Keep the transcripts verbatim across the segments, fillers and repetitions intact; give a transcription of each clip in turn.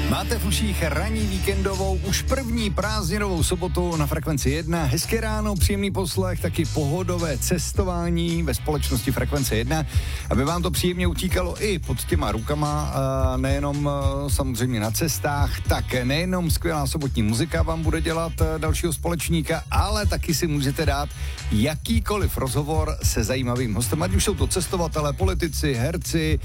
Máte v uších ranní víkendovou, už první prázdninovou sobotu na Frekvenci jedna. Hezké ráno, příjemný poslech, taky pohodové cestování ve společnosti Frekvence jedna, aby vám to příjemně utíkalo i pod těma rukama, nejenom samozřejmě na cestách, tak nejenom skvělá sobotní muzika vám bude dělat dalšího společníka, ale taky si můžete dát jakýkoliv rozhovor se zajímavým hostem, ať už jsou to cestovatelé, politici, herci,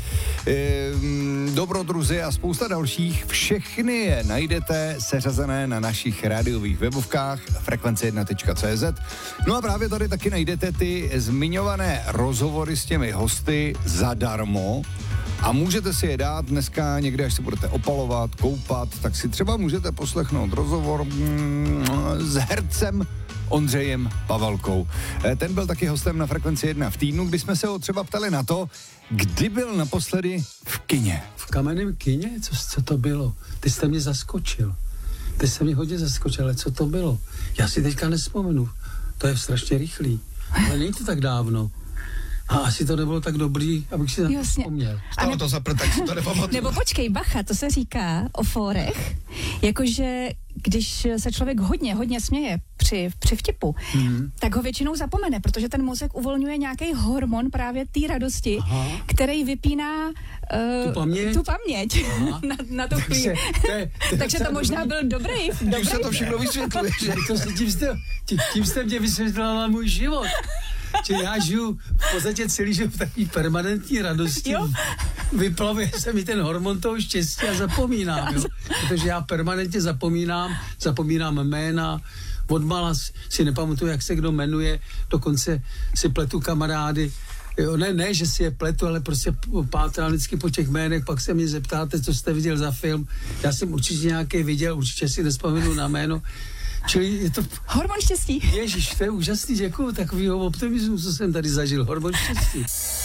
dobrodruzi a spousta dalších. Všechny je najdete seřazené na našich rádiových webovkách frekvence jedna tečka cé zet. No a právě tady taky najdete ty zmiňované rozhovory s těmi hosty zadarmo a můžete si je dát dneska někde, až se budete opalovat, koupat, tak si třeba můžete poslechnout rozhovor mm, s hercem Ondřejem Pavelkou. Ten byl taky hostem na Frekvenci jedna v týdnu, kdy jsme se ho třeba ptali na to, kdy byl naposledy v kině. V kamenném kině? Co, co to bylo? Ty jste mě zaskočil. Ty jste mě hodně zaskočil, ale co to bylo? Já si teďka nespomenu. To je strašně rychlý. Ale není to tak dávno. A asi to nebylo tak dobrý, abych si na to vzpomněl. Stalo to zapr, tak si to nepamatuju. Nebo počkej, bacha, to se říká o fórech, jakože když se člověk hodně, hodně směje při, při vtipu, hmm. tak ho většinou zapomene, protože ten mozek uvolňuje nějaký hormon právě té radosti, aha. který vypíná uh, tu paměť, tu paměť na, na tu chvíli. Takže to možná byl dobrý. dobrý. Už se to všechno vysvětluje. Že? To si tím, jste, tím, tím jste mě vysvětlila můj život. Že já žiju v podstatě celý život v takový permanentní radosti. Jo? Vyplavuje se mi ten hormon toho štěstí a zapomínám, jo? Protože já permanentně zapomínám, zapomínám jména, odmala si nepamatuju, jak se kdo jmenuje, dokonce si pletu kamarády. Jo, ne, ne, že si je pletu, ale prostě pátrám vždycky po těch jménech, pak se mě zeptáte, co jste viděl za film. Já jsem určitě nějaký viděl, určitě si nespomenu na jméno. Čili je to... Hormon štěstí. Ježiš, to je úžasný, děkuju, takovýho optimismu, co jsem tady zažil. Hormon štěstí.